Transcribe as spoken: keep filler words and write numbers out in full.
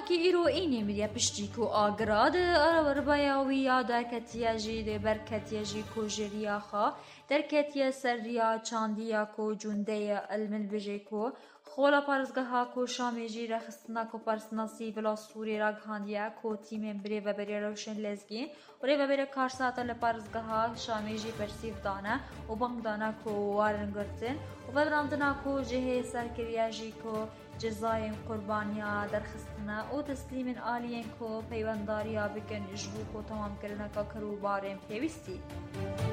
کی ایرو اینی میریا پشتی کو آگراد ربایاوی یا درکتیا جی برکتیا جی کو جریا خا درکتیا سریا چاندیا کو جونده المن بجی کو خولا پارزگاه کو شامی جی رخصتنا کو پرسناسی بلا سوری را گهاندیا کو تیم بری و بری روشن لزگین و ری و بری کار ساعت لپارزگاه شامی جی پرسیف دانه و بانگ دانه کو وارن گرتن و بدراندنا کو جهه سرکریا جی کو جزایم قربانیا درخستنا و تسلیم آلین کو پیونداریا بکن جبو کو تمام کرنا کا کرو بارم پیوستی